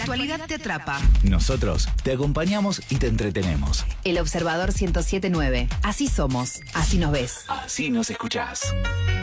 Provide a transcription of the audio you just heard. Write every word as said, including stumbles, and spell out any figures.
actualidad te atrapa. Nosotros te acompañamos y te entretenemos. El Observador ciento siete punto nueve. Así somos, así nos ves. Así nos escuchás.